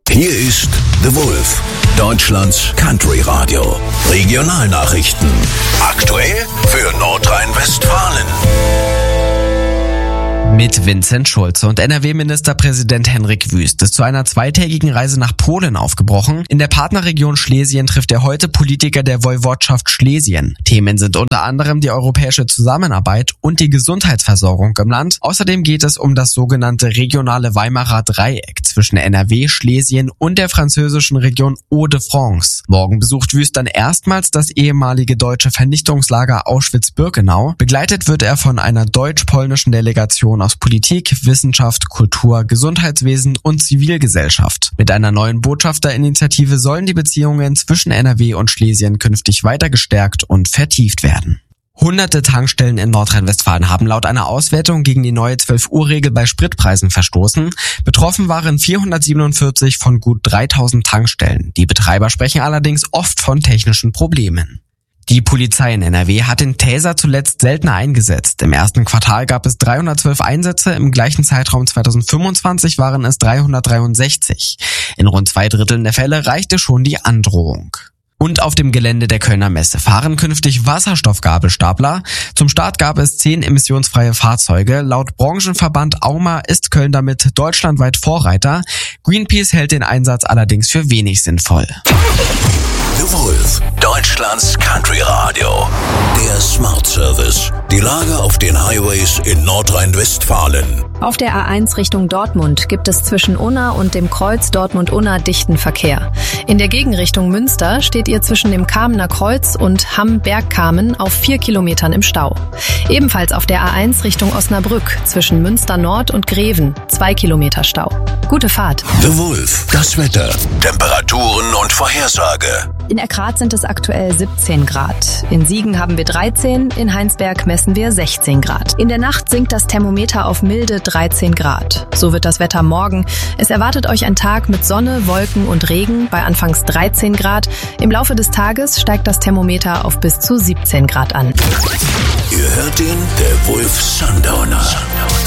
Hier ist The Wolf, Deutschlands Country Radio. Regionalnachrichten. Aktuell für Nordrhein-Westfalen. Mit Vincent Schulze und NRW-Ministerpräsident Henrik Wüst ist zu einer zweitägigen Reise nach Polen aufgebrochen. In der Partnerregion Schlesien trifft er heute Politiker der Woiwodschaft Schlesien. Themen sind unter anderem die europäische Zusammenarbeit und die Gesundheitsversorgung im Land. Außerdem geht es um das sogenannte regionale Weimarer Dreieck zwischen NRW, Schlesien und der französischen Region Hauts-de-France. Morgen besucht Wüst dann erstmals das ehemalige deutsche Vernichtungslager Auschwitz-Birkenau. Begleitet wird er von einer deutsch-polnischen Delegation aus Politik, Wissenschaft, Kultur, Gesundheitswesen und Zivilgesellschaft. Mit einer neuen Botschafterinitiative sollen die Beziehungen zwischen NRW und Schlesien künftig weiter gestärkt und vertieft werden. Hunderte Tankstellen in Nordrhein-Westfalen haben laut einer Auswertung gegen die neue 12-Uhr-Regel bei Spritpreisen verstoßen. Betroffen waren 447 von gut 3000 Tankstellen. Die Betreiber sprechen allerdings oft von technischen Problemen. Die Polizei in NRW hat den Taser zuletzt seltener eingesetzt. Im ersten Quartal gab es 312 Einsätze, im gleichen Zeitraum 2025 waren es 363. In rund 2/3 der Fälle reichte schon die Androhung. Und auf dem Gelände der Kölner Messe fahren künftig Wasserstoffgabelstapler. Zum Start gab es 10 emissionsfreie Fahrzeuge. Laut Branchenverband AUMA ist Köln damit deutschlandweit Vorreiter. Greenpeace hält den Einsatz allerdings für wenig sinnvoll. The Wolf, Deutschlands Country Radio. Der Smart Service. Die Lage auf den Highways in Nordrhein-Westfalen. Auf der A1 Richtung Dortmund gibt es zwischen Unna und dem Kreuz Dortmund-Unna dichten Verkehr. In der Gegenrichtung Münster steht ihr zwischen dem Kamener Kreuz und Hamm-Bergkamen auf 4 Kilometern im Stau. Ebenfalls auf der A1 Richtung Osnabrück zwischen Münster Nord und Greven 2 Kilometer Stau. Gute Fahrt. The Wolf, das Wetter, Temperaturen und Vorhersage. In Erkrath sind es aktuell 17 Grad. In Siegen haben wir 13, in Heinsberg messen wir 16 Grad. In der Nacht sinkt das Thermometer auf milde 13 Grad. So wird das Wetter morgen. Es erwartet euch ein Tag mit Sonne, Wolken und Regen bei anfangs 13 Grad. Im Laufe des Tages steigt das Thermometer auf bis zu 17 Grad an. Ihr hört den The Wolf Sundowner.